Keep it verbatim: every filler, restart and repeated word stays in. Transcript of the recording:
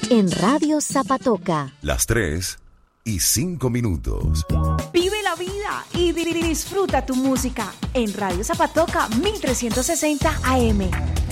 En Radio Zapatoca. Las tres y cinco minutos. Vive la vida y disfruta tu música en Radio Zapatoca mil trescientos sesenta A M.